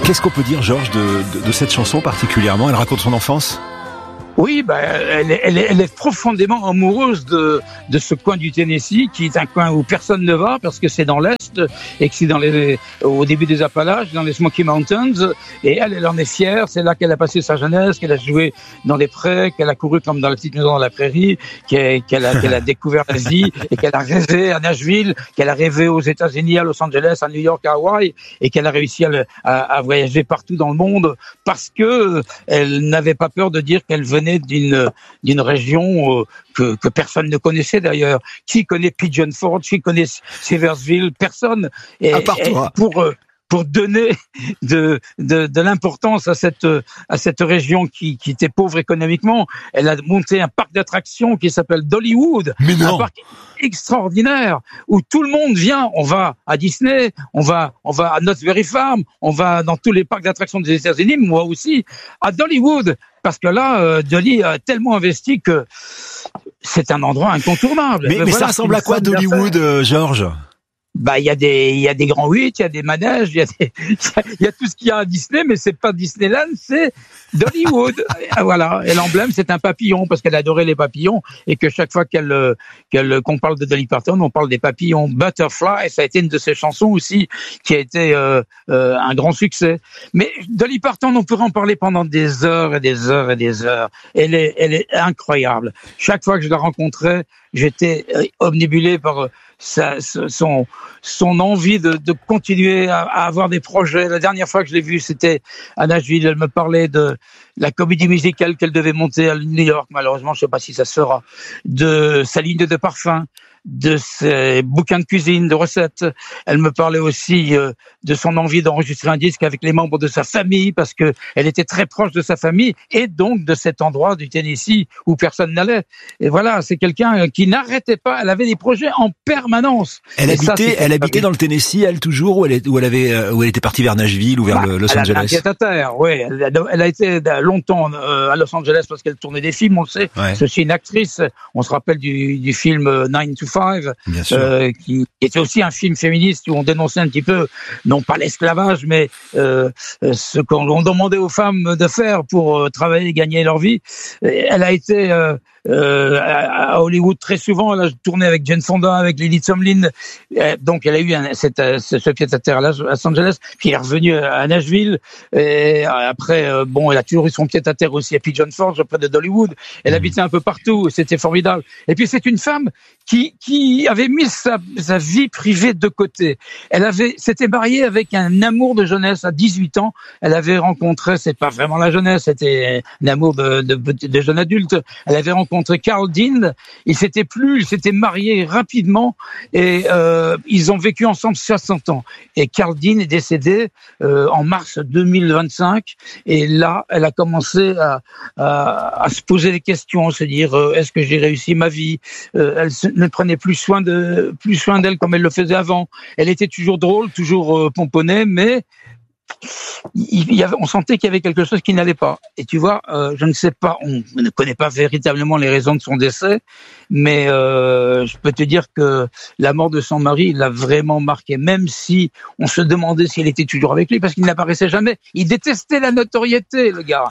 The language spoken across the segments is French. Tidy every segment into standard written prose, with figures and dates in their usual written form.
Qu'est-ce qu'on peut dire, Georges, de cette chanson particulièrement? Elle raconte son enfance? Oui, elle est profondément amoureuse de ce coin du Tennessee, qui est un coin où personne ne va parce que c'est dans l'est et que c'est au début des Appalaches, dans les Smoky Mountains. Et elle en est fière. C'est là qu'elle a passé sa jeunesse, qu'elle a joué dans les prés, qu'elle a couru comme dans la petite maison dans la prairie, qu'elle a découvert l'Asie et qu'elle a rêvé à Nashville, qu'elle a rêvé aux États-Unis, à Los Angeles, à New York, à Hawaï, et qu'elle a réussi à voyager partout dans le monde parce que elle n'avait pas peur de dire qu'elle venait d'une région que personne ne connaissait d'ailleurs. Qui connaît Pigeon Forge? Qui connaît Seversville? Personne. Et, à part toi. Pour donner de l'importance à cette région qui était pauvre économiquement, elle a monté un parc d'attractions qui s'appelle Dollywood. Mais non. Un parc extraordinaire où tout le monde vient. On va à Disney, on va à Knott's Berry Farm, on va dans tous les parcs d'attractions des États-Unis, moi aussi, à Dollywood. Parce que là, Dolly a tellement investi que c'est un endroit incontournable. Mais voilà, ça ressemble à quoi, Dollywood, Georges? Il y a des grands huit, il y a des manèges, il y a tout ce qu'il y a à Disney, mais c'est pas Disneyland, c'est Dollywood. Voilà. Et l'emblème, c'est un papillon, parce qu'elle adorait les papillons, et que chaque fois qu'on parle de Dolly Parton, on parle des papillons. Butterfly, ça a été une de ses chansons aussi, qui a été un grand succès. Mais Dolly Parton, on pourrait en parler pendant des heures et des heures et des heures. Elle est incroyable. Chaque fois que je la rencontrais, j'étais omnibulé par son envie de continuer à avoir des projets. La dernière fois que je l'ai vue, c'était à Nashville. Elle me parlait de la comédie musicale qu'elle devait monter à New York. Malheureusement, je sais pas si ça se fera. De sa ligne de parfum, de ses bouquins de cuisine, de recettes. Elle me parlait aussi de son envie d'enregistrer un disque avec les membres de sa famille, parce que elle était très proche de sa famille et donc de cet endroit du Tennessee où personne n'allait. Et voilà, c'est quelqu'un qui n'arrêtait pas. Elle avait des projets en permanence. Elle habitait dans le Tennessee, elle, toujours, ou elle était partie vers Nashville ou vers Los Angeles? Elle a pied à terre, oui. Elle a été longtemps à Los Angeles parce qu'elle tournait des films, on le sait. Ouais. C'est aussi une actrice. On se rappelle du film 9 to 5, qui était aussi un film féministe où on dénonçait un petit peu, non pas l'esclavage, mais ce qu'on demandait aux femmes de faire pour travailler et gagner leur vie. Elle a été à Hollywood très souvent. Elle a tourné avec Jane Fonda, avec Lily Tomlin. Donc elle a eu ce pied-à-terre à Los Angeles, puis elle est revenue à Nashville. Et après, elle a toujours eu son pied-à-terre aussi à Pigeon Forge, auprès de Dollywood. Elle habitait un peu partout, c'était formidable. Et puis c'est une femme qui avait mis sa vie privée de côté. S'était mariée avec un amour de jeunesse à 18 ans. Elle avait rencontré, c'est pas vraiment la jeunesse, c'était un amour de jeune adulte. Elle avait rencontré Carl Dean. Ils s'étaient mariés rapidement et ils ont vécu ensemble 60 ans. Et Carl Dean est décédé en mars 2025. Et là, elle a commencé à se poser des questions, se dire est-ce que j'ai réussi ma vie? Elle ne prenait plus soin d'elle comme elle le faisait avant. Elle était toujours drôle, toujours pomponnée, mais on sentait qu'il y avait quelque chose qui n'allait pas. Et tu vois, je ne sais pas, on ne connaît pas véritablement les raisons de son décès, mais je peux te dire que la mort de son mari l'a vraiment marqué, même si on se demandait si elle était toujours avec lui, parce qu'il n'apparaissait jamais. Il détestait la notoriété, le gars.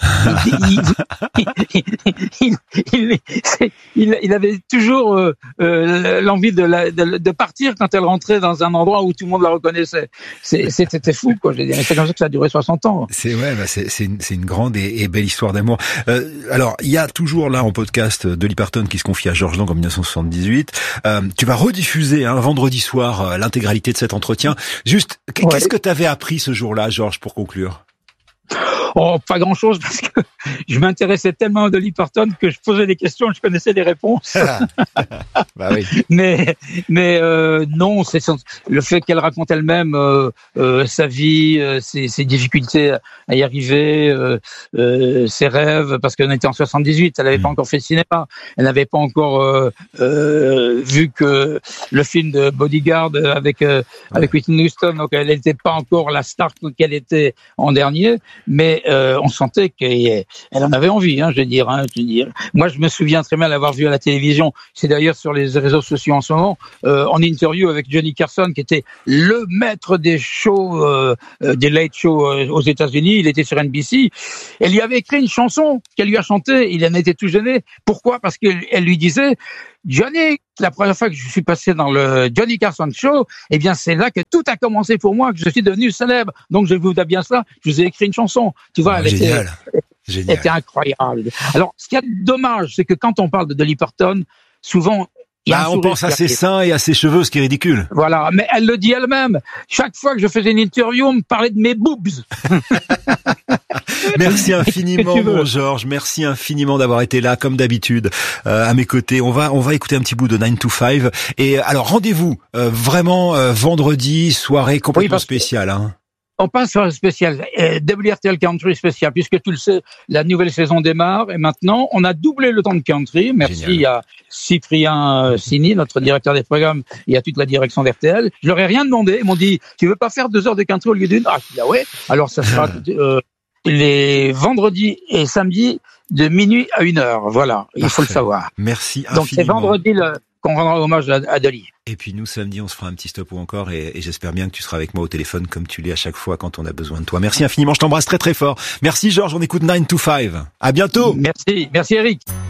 Il avait toujours l'envie de partir quand elle rentrait dans un endroit où tout le monde la reconnaissait. C'était fou, quoi. Je veux dire. C'est comme ça que ça a duré 60 ans. C'est une grande et belle histoire d'amour. Alors, il y a toujours là en podcast Dolly Parton qui se confie à Georges Lang en 1978. Tu vas rediffuser vendredi soir l'intégralité de cet entretien. Juste, qu'est-ce que tu avais appris ce jour-là, Georges, pour conclure? Oh, pas grand-chose, parce que je m'intéressais tellement à Dolly Parton que je posais des questions, je connaissais les réponses. Bah oui. Mais non, c'est le fait qu'elle raconte elle-même sa vie, ses difficultés à y arriver, ses rêves, parce qu'elle était en 78, elle n'avait pas encore fait de cinéma, elle n'avait pas encore vu que le film de Bodyguard avec Whitney Houston, donc elle n'était pas encore la star qu'elle était en dernier, mais on sentait qu'elle elle en avait envie, je veux dire. Moi, je me souviens très bien l'avoir vue à la télévision. C'est d'ailleurs sur les réseaux sociaux en ce moment, en interview avec Johnny Carson, qui était le maître des shows, des late shows aux États-Unis. Il était sur NBC. Elle lui avait écrit une chanson qu'elle lui a chantée. Il en était tout gêné. Pourquoi? Parce qu'elle lui disait: Johnny, la première fois que je suis passé dans le Johnny Carson Show, eh bien, c'est là que tout a commencé pour moi, que je suis devenu célèbre. Donc, je vous dois bien ça. Je vous ai écrit une chanson. Tu vois, elle était incroyable. Alors, ce qui est dommage, c'est que quand on parle de Dolly Parton, souvent, on pense à ses seins et à ses cheveux, ce qui est ridicule. Voilà, mais elle le dit elle-même. Chaque fois que je faisais une interview, on me parlait de mes boobs. Merci infiniment, mon Georges. Merci infiniment d'avoir été là, comme d'habitude, à mes côtés. On va écouter un petit bout de 9 to 5. Et alors, rendez-vous vraiment vendredi, soirée complètement spéciale. On passe sur le spécial, WRTL Country spécial, puisque tu le sais, la nouvelle saison démarre et maintenant, on a doublé le temps de country. Merci à Cyprien Sini, notre directeur des programmes, et à toute la direction d'RTL. Je leur ai rien demandé. Ils m'ont dit: tu veux pas faire 2 heures de country au lieu d'une? Ah, je dis: ah ouais. Alors, ça sera les vendredis et samedis de minuit à 1h. Voilà, il faut le savoir. Merci infiniment. Donc, c'est vendredi qu'on rendra hommage à Dolly. Et puis nous, samedi, on se fera un petit stop ou encore et j'espère bien que tu seras avec moi au téléphone comme tu l'es à chaque fois quand on a besoin de toi. Merci infiniment, je t'embrasse très très fort. Merci Georges, on écoute 9 to 5. À bientôt. Merci Eric.